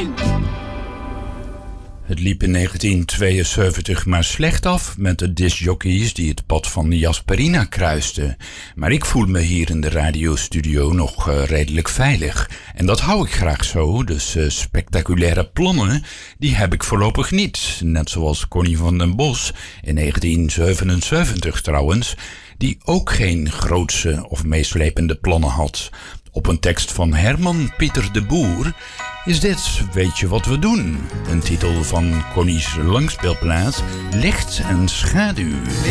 1. Het liep in 1972 maar slecht af met de discjockeys die het pad van Jasperina kruisten. Maar ik voel me hier in de radiostudio nog redelijk veilig. En dat hou ik graag zo, dus spectaculaire plannen, die heb ik voorlopig niet. Net zoals Connie van den Bos in 1977 trouwens, die ook geen grootse of meeslepende plannen had. Op een tekst van Herman Pieter de Boer is dit Weet je wat we doen? Een titel van Connie's langspeelplaat Licht en Schaduw.